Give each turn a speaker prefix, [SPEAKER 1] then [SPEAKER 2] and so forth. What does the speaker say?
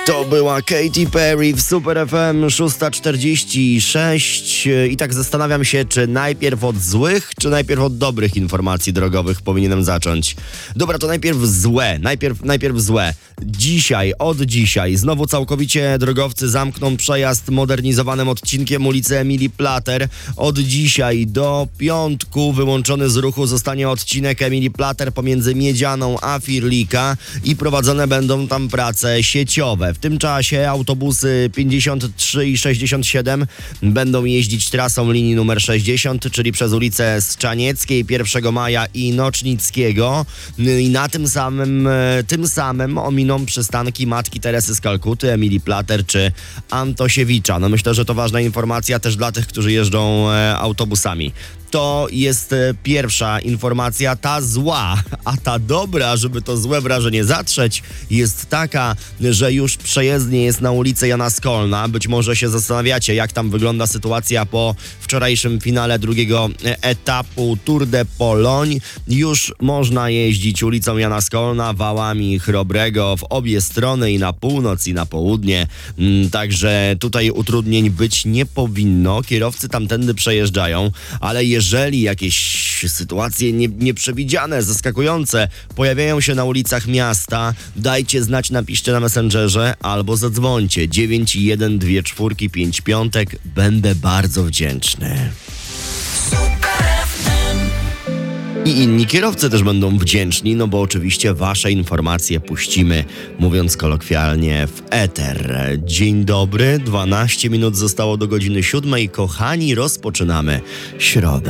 [SPEAKER 1] To była Katy Perry w Super FM 6:46 i tak zastanawiam się, czy najpierw od złych, czy najpierw od dobrych informacji drogowych powinienem zacząć. Dobra, to najpierw złe, najpierw złe. Od dzisiaj znowu całkowicie drogowcy zamkną przejazd modernizowanym odcinkiem ulicy Emilii Plater. Od dzisiaj do piątku wyłączony z ruchu zostanie odcinek Emilii Plater pomiędzy Miedzianą a Firlika i prowadzone będą tam prace sieciowe. W tym czasie autobusy 53 i 67 będą jeździć trasą linii numer 60, czyli przez ulicę Strzanieckiej, 1 Maja i Nocznickiego. I na tym samym ominą przystanki Matki Teresy z Kalkuty, Emilii Plater czy Antosiewicza. No myślę, że to ważna informacja też dla tych, którzy jeżdżą autobusami. To jest pierwsza informacja, ta zła, a ta dobra, żeby to złe wrażenie zatrzeć, jest taka, że już przejezdnie jest na ulicy Jana Skolna. Być może się zastanawiacie, jak tam wygląda sytuacja po wczorajszym finale drugiego etapu Tour de Pologne. Już można jeździć ulicą Jana Skolna, wałami Chrobrego w obie strony, i na północ, i na południe. Także tutaj utrudnień być nie powinno. Kierowcy tamtędy przejeżdżają, ale jeżeli jakieś sytuacje nieprzewidziane, zaskakujące pojawiają się na ulicach miasta, dajcie znać, napiszcie na Messengerze albo zadzwońcie 9124555. Będę bardzo wdzięczny. I inni kierowcy też będą wdzięczni, no bo oczywiście wasze informacje puścimy, mówiąc kolokwialnie, w eter. Dzień dobry, 12 minut zostało do godziny 7. Kochani, rozpoczynamy środę.